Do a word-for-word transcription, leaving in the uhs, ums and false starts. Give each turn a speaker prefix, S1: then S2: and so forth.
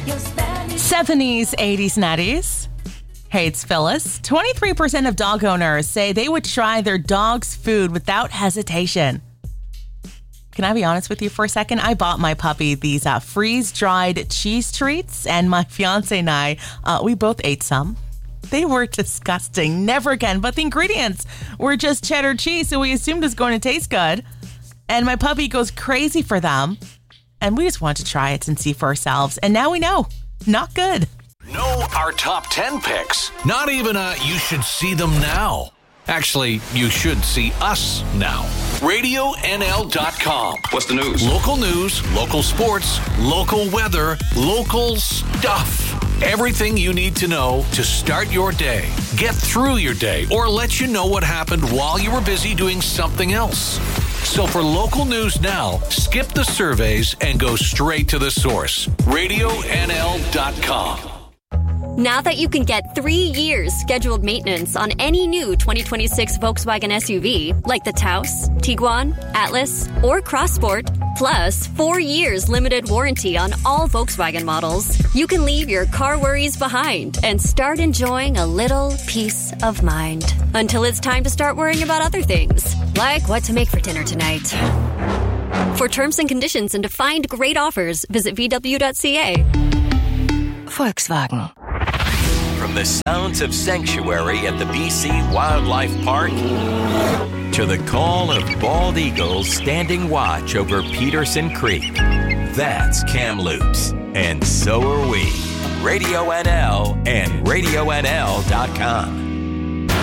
S1: seventies, eighties, nineties. Hey, it's Phyllis. twenty-three percent of dog owners say they would try their dog's food without hesitation. Can I be honest with you for a second? I bought my puppy these uh, freeze-dried cheese treats, and my fiance and I, uh, we both ate some. They were disgusting. Never again. But the ingredients were just cheddar cheese, so we assumed it was going to taste good. And my puppy goes crazy for them. And we just wanted to try it and see for ourselves. And now we know. Not good.
S2: Know our top ten picks. Not even a you should see them now. Actually, you should see us now. radio N L dot com.
S3: What's the news?
S2: Local news, local sports, local weather, local stuff. Everything you need to know to start your day, get through your day, or let you know what happened while you were busy doing something else. So for local news now, skip the surveys and go straight to the source. radio N L dot com.
S4: Now that you can get three years scheduled maintenance on any new twenty twenty-six Volkswagen S U V, like the Taos, Tiguan, Atlas, or Crossport, plus four years limited warranty on all Volkswagen models, you can leave your car worries behind and start enjoying a little peace of mind. Until it's time to start worrying about other things, like what to make for dinner tonight. For terms and conditions and to find great offers, visit V W dot C A.
S5: Volkswagen. From the sounds of sanctuary at the B C Wildlife Park to the call of bald eagles standing watch over Peterson Creek, that's Kamloops, and so are we. Radio N L and radio N L dot com.